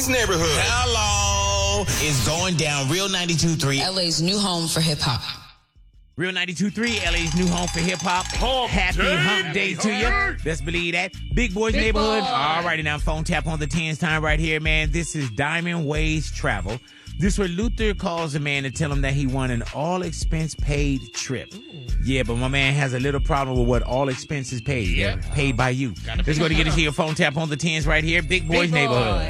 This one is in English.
Boys neighborhood. Hello. It's going down. Real 92.3. LA's new home for hip-hop. Real 92.3, LA's new home for hip-hop. Happy hump day to you. Best believe that. Big Boys Neighborhood. All righty, now phone tap on the 10s time right here, man. This is Diamond Ways Travel. This is where Luther calls a man to tell him that he won an all-expense-paid trip. Yeah, but my man has a little problem with what all expenses paid. Yeah. Paid by you. Let's go to get into your phone tap on the 10s right here. Big Boys Neighborhood.